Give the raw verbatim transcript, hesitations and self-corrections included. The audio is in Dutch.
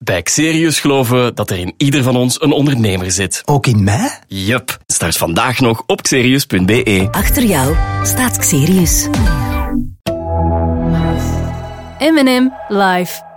Bij Xerius geloven we dat er in ieder van ons een ondernemer zit. Ook in mij? Yup. Start vandaag nog op xerius punt be. Achter jou staat Xerius. M en M live.